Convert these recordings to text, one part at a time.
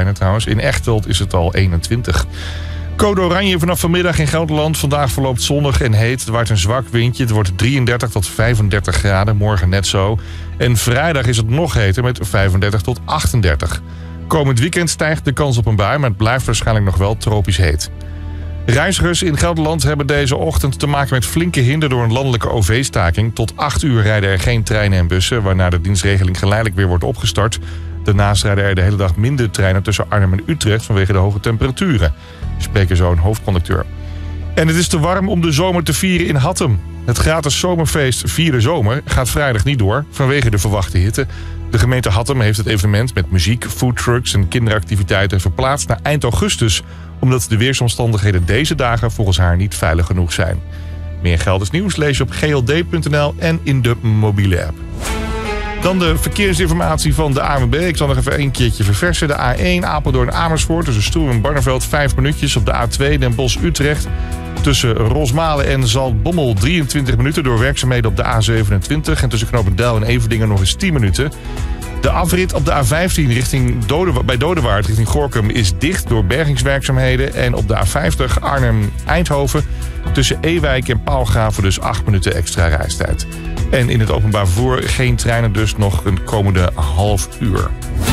bijna trouwens. In Echteld is het al 21. Code oranje vanaf vanmiddag in Gelderland. Vandaag verloopt zonnig en heet. Het waait een zwak windje. Het wordt 33 tot 35 graden. Morgen net zo. En vrijdag is het nog heter met 35 tot 38. Komend weekend stijgt de kans op een bui, maar het blijft waarschijnlijk nog wel tropisch heet. Reizigers in Gelderland hebben deze ochtend te maken met flinke hinder door een landelijke OV-staking. Tot 8 uur rijden er geen treinen en bussen, waarna de dienstregeling geleidelijk weer wordt opgestart. Daarnaast rijden er de hele dag minder treinen tussen Arnhem en Utrecht vanwege de hoge temperaturen. Spreekt zo'n hoofdconducteur. En het is te warm om de zomer te vieren in Hattem. Het gratis zomerfeest Vier de Zomer gaat vrijdag niet door vanwege de verwachte hitte. De gemeente Hattem heeft het evenement met muziek, foodtrucks en kinderactiviteiten verplaatst naar eind augustus, omdat de weersomstandigheden deze dagen volgens haar niet veilig genoeg zijn. Meer Gelders nieuws lees je op gld.nl en in de mobiele app. Dan de verkeersinformatie van de ANWB. Ik zal nog even een keertje verversen. De A1 Apeldoorn-Amersfoort tussen Stoer en Barneveld 5 minuutjes. Op de A2 Den Bosch-Utrecht tussen Rosmalen en Zaltbommel 23 minuten door werkzaamheden op de A27. En tussen Knopendijl en Everdingen nog eens 10 minuten. De afrit op de A15 bij Dodewaard richting Gorinchem is dicht door bergingswerkzaamheden. En op de A50 Arnhem-Eindhoven tussen Ewijk en Paalgraven dus 8 minuten extra reistijd. En in het openbaar vervoer geen treinen, dus nog een komende half uur.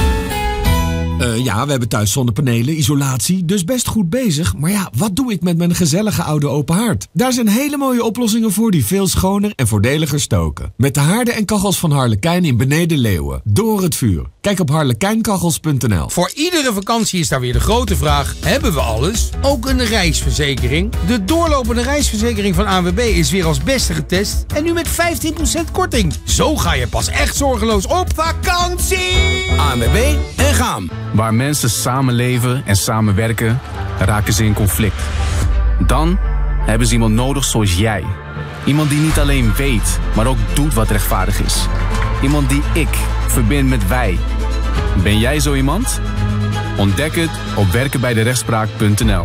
Ja, we hebben thuis zonnepanelen, isolatie, dus best goed bezig. Maar ja, wat doe ik met mijn gezellige oude open haard? Daar zijn hele mooie oplossingen voor die veel schoner en voordeliger stoken. Met de haarden en kachels van Harlekijn in Beneden Leeuwen. Door het vuur. Kijk op harlekijnkachels.nl. Voor iedere vakantie is daar weer de grote vraag: hebben we alles? Ook een reisverzekering? De doorlopende reisverzekering van ANWB is weer als beste getest en nu met 15% korting. Zo ga je pas echt zorgeloos op vakantie! ANWB en GAM. Waar mensen samenleven en samenwerken, raken ze in conflict. Dan hebben ze iemand nodig zoals jij. Iemand die niet alleen weet, maar ook doet wat rechtvaardig is. Iemand die ik verbind met wij. Ben jij zo iemand? Ontdek het op werkenbijderechtspraak.nl.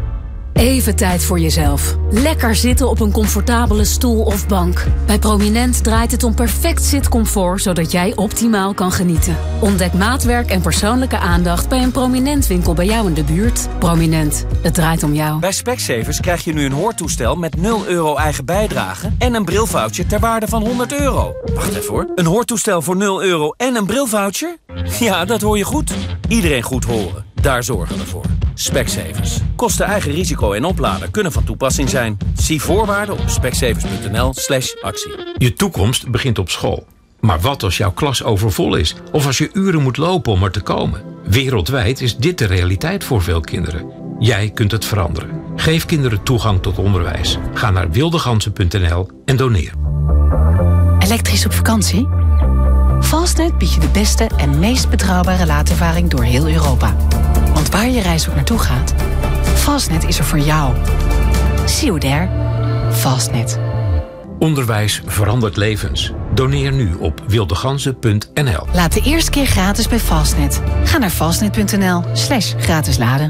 Even tijd voor jezelf. Lekker zitten op een comfortabele stoel of bank. Bij Prominent draait het om perfect zitcomfort, zodat jij optimaal kan genieten. Ontdek maatwerk en persoonlijke aandacht bij een Prominent winkel bij jou in de buurt. Prominent, het draait om jou. Bij Specsavers krijg je nu een hoortoestel met 0 euro eigen bijdrage en een brilvoucher ter waarde van €100. Wacht even hoor. Een hoortoestel voor 0 euro en een brilvoucher? Ja, dat hoor je goed. Iedereen goed horen. Daar zorgen we voor. Specsavers. Kosten eigen risico en oplader kunnen van toepassing zijn. Zie voorwaarden op specsavers.nl/actie. Je toekomst begint op school. Maar wat als jouw klas overvol is? Of als je uren moet lopen om er te komen? Wereldwijd is dit de realiteit voor veel kinderen. Jij kunt het veranderen. Geef kinderen toegang tot onderwijs. Ga naar wildegansen.nl en doneer. Elektrisch op vakantie? Fastnet biedt je de beste en meest betrouwbare laadervaring door heel Europa. Want waar je reis ook naartoe gaat, Fastnet is er voor jou. See you there. Fastnet. Onderwijs verandert levens. Doneer nu op wildegansen.nl. Laat de eerste keer gratis bij Fastnet. Ga naar fastnet.nl/gratis laden.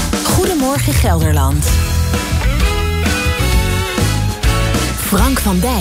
Goedemorgen Gelderland. Frank van Dijk.